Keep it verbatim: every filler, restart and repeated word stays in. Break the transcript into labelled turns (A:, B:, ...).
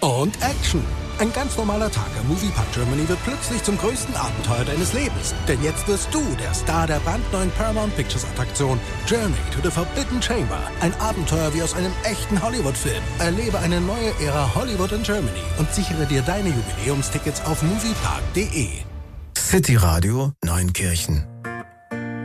A: Und Action. Ein ganz normaler Tag am Moviepark Germany wird plötzlich zum größten Abenteuer deines Lebens. Denn jetzt wirst du der Star der brandneuen Paramount Pictures Attraktion Journey to the Forbidden Chamber. Ein Abenteuer wie aus einem echten Hollywood-Film. Erlebe eine neue Ära Hollywood in Germany und sichere dir deine Jubiläumstickets auf moviepark punkt de.
B: City Radio Neunkirchen.